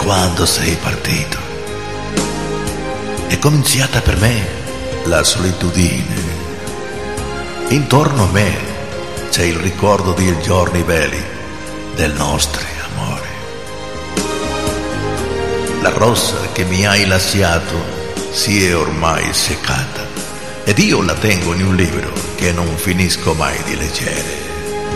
quando sei partito. È cominciata per me la solitudine. Intorno a me c'è il ricordo dei giorni belli del nostro amore. La rosa che mi hai lasciato si è ormai seccata ed io la tengo in un libro che non finisco mai di leggere.